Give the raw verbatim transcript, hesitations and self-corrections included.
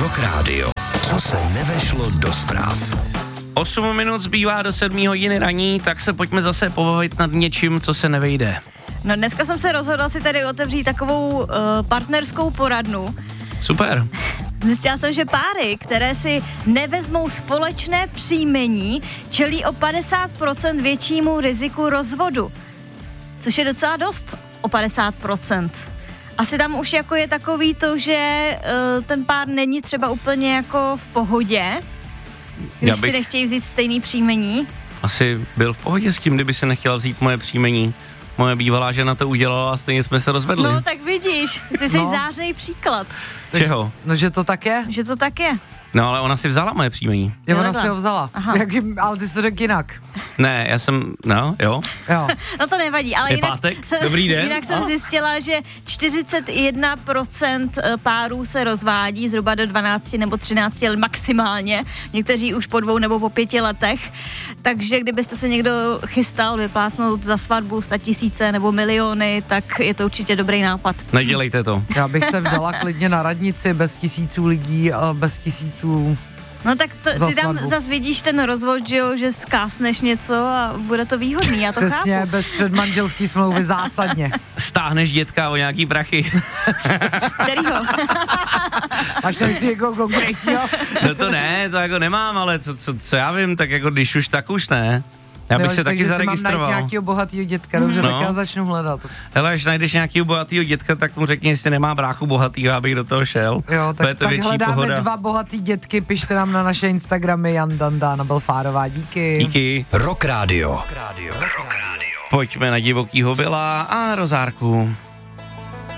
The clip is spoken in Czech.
Rock Radio. Co se nevešlo do zpráv. osm minut zbývá do sedmé hodiny raní, tak se pojďme zase pobavit nad něčím, co se nevejde. No dneska jsem se rozhodla si tady otevřít takovou uh, partnerskou poradnu. Super. Zjistila jsem, že páry, které si nevezmou společné příjmení, čelí o padesát procent většímu riziku rozvodu. Což je docela dost, o padesát procent. Asi tam už jako je takový to, že uh, ten pár není třeba úplně jako v pohodě, když bych... si nechtějí vzít stejný příjmení. Asi byl v pohodě s tím, kdyby si nechtěla vzít moje příjmení. Moje bývalá žena to udělala a stejně jsme se rozvedli. No tak vidíš, ty jsi No. zářnej příklad. Čeho? No, že to tak je? Že to tak je. No ale ona si vzala moje příjmení. Je, Jo, ona takhle. si ho vzala. Jak, ale ty jsi to řekl jinak. Ne, já jsem, no, jo. Jo. No to nevadí, ale Je jinak, pátek? jsem, Dobrý den. jinak jsem A? zjistila, že čtyřicet jedna procent párů se rozvádí zhruba do dvanácti nebo třinácti let maximálně, někteří už po dvou nebo po pěti letech, takže kdybyste se někdo chystal vyplásnout za svatbu sta tisíce nebo miliony, tak je to určitě dobrý nápad. Nedělejte to. Já bych se vdala klidně na radnici bez tisíců lidí a bez tisíců... No tak to, Za ty tam svatbu. zas vidíš ten rozvod, že jo, že zkásneš něco a bude to výhodný, já to Přesně, chápu. bez předmanželský smlouvy zásadně. Stáhneš dětka o nějaký prachy. Kterýho? Až tam si někoho konkrétního. No to ne, to jako nemám, ale co, co, co já vím, tak jako když už, tak už ne. Já bych Jo, se taky takže si mám zaregistroval. najít nějakýho bohatýho dětka, dobře, No. tak já začnu hledat. Hele, až najdeš nějakýho bohatýho dětka, tak mu řekni, jestli nemá bráchu bohatýho, abych do toho šel. Jo, Bude tak, to tak větší hledáme pohoda. dva bohatý dětky, pište nám na naše Instagramy Jan Danda, Anabel Fárová, díky. Díky. Rock Radio. Pojďme na divokýho Vila a Rozárku.